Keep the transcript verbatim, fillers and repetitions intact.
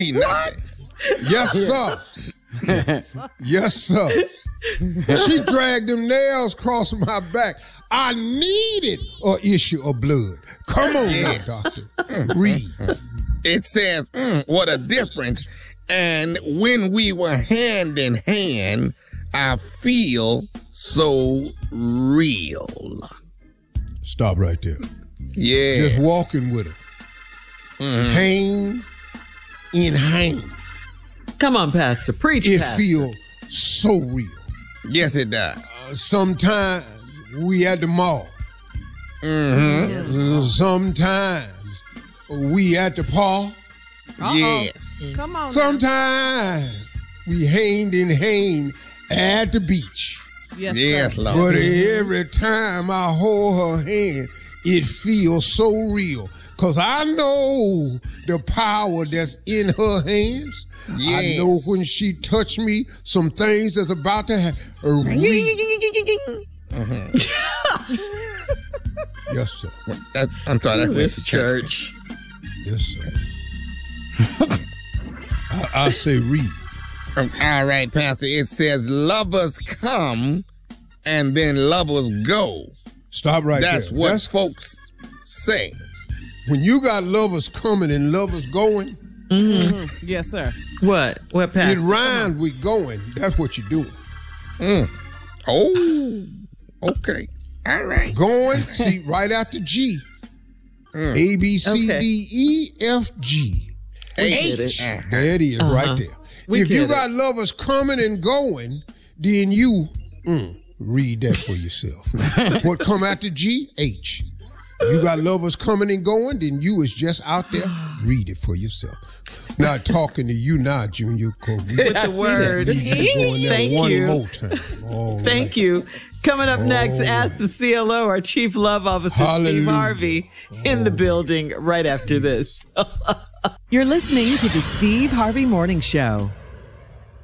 What? Yes, sir. Yes, sir. She dragged them nails across my back. I needed an issue of blood. Come on yeah. now, doctor. Read. It says, mm, what a difference. And when we were hand in hand, I feel so real. Stop right there. Yeah. Just walking with her. Mm-hmm. Hand in hand. Come on, Pastor. Preach, It Pastor. feels so real. Yes, it does. Uh, sometimes we at the mall. Mm-hmm. Uh, sometimes we at the park. Uh-oh. Yes. Come on. Sometimes now. we hand in hand at the beach. Yes, yes sir. Lord. But every time I hold her hand, it feels so real. Because I know the power that's in her hands. Yes. I know when she touched me, some things that's about to happen. Mm-hmm. Yes, sir. That, I'm sorry. That This was church. Yes, sir. I, I say read. Um, all right, Pastor. It says lovers come and then lovers go. Stop right That's there. what That's what folks say. When you got lovers coming and lovers going, Mm-hmm. Mm-hmm. Yes, sir. What? What, Pastor? it rhymes with going. That's what you're doing. Mm. Oh, okay. All right. Going, see, right after G. Mm. A, B, C, Okay. D, E, F, G. H. H. Uh-huh. There it is, Uh-huh. right there. We if you get got lovers coming and going, then you mm, read that for yourself. What come after G? H. You got lovers coming and going, then you is just out there. Read it for yourself. Not talking to you now, Junior. With the word. Going there Thank one you. more time. All Thank right. you. Coming up All next, right. Ask the C L O, our Chief Love Officer, Hallelujah. Steve Harvey, in the building right after this. You're listening to the Steve Harvey Morning Show.